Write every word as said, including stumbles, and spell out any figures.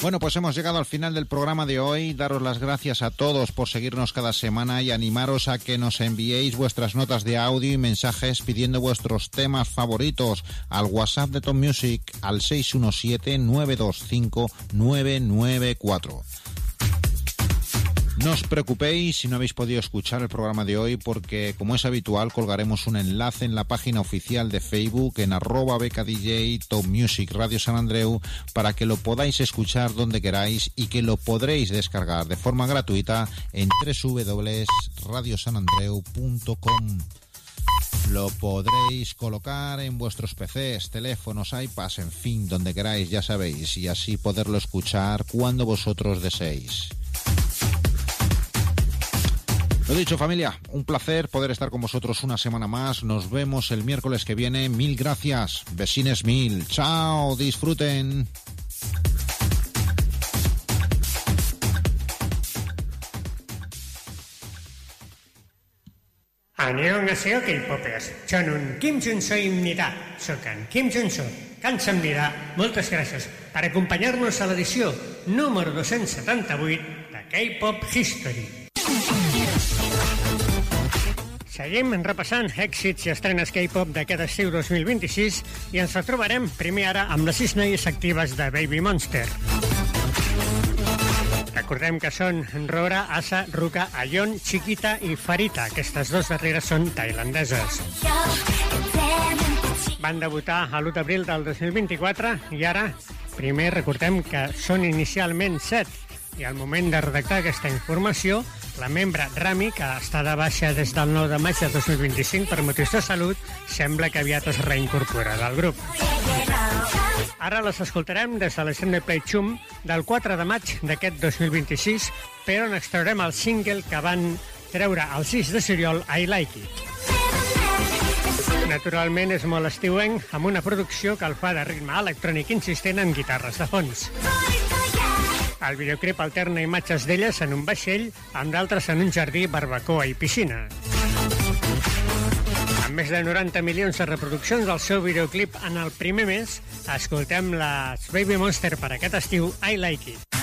Bueno, pues hemos llegado al final del programa de hoy. Daros las gracias a todos por seguirnos cada semana y animaros a que nos enviéis vuestras notas de audio y mensajes pidiendo vuestros temas favoritos al WhatsApp de Top Music al seis uno siete, nueve dos cinco, nueve nueve cuatro. No os preocupéis si no habéis podido escuchar el programa de hoy porque, como es habitual, colgaremos un enlace en la página oficial de Facebook en arroba becadj Top Music Radio San Andreu para que lo podáis escuchar donde queráis y que lo podréis descargar de forma gratuita en doble u doble u doble u punto radio san andreu punto com. Lo podréis colocar en vuestros P Cs, teléfonos, iPads, en fin, donde queráis, ya sabéis, y así poderlo escuchar cuando vosotros deseéis. Lo dicho, familia, un placer poder estar con vosotros una semana más. Nos vemos el miércoles que viene. Mil gracias. Besines mil. Chao, disfruten. 안녕하세요, K-popers. 저는 김준서입니다. Soc en Kim Junso. Cansamnida, moltes gràcies per acompanyar-nos a l'edició número dos-cents setanta-vuit de K-Pop History. Seguim repassant èxits i estrenes K-pop d'aquest estiu dos mil vint-i-sis i ens retrobarem primer ara amb les sis noies actives de Baby Monster. Recordem que són Rora, Asa, Ruka, Ayon, Chiquita i Farita. Aquestes dues darreres són tailandeses. Van debutar a l'u d'abril del dos mil vint-i-quatre i ara, primer recordem que són inicialment set. I al moment de redactar aquesta informació, la membre Rami, que està de baixa des del nou de maig de dos mil vint-i-cinc per motius de salut, sembla que aviat es reincorporarà al grup. Ara les escoltarem des de l'Extended Play Chum del quatre de maig d'aquest dos mil vint-i-sis, però en extraurem el single que van treure el sis de juliol, I Like It. Naturalment és molt estiuenc, amb una producció que el fa de ritme electrònic insistent amb guitarres de fons. El videoclip alterna imatges d'elles en un vaixell amb d'altres en un jardí, barbacoa i piscina. Amb més de noranta milions de reproduccions del seu videoclip en el primer mes, escoltem les Baby Monster per aquest estiu, I Like It.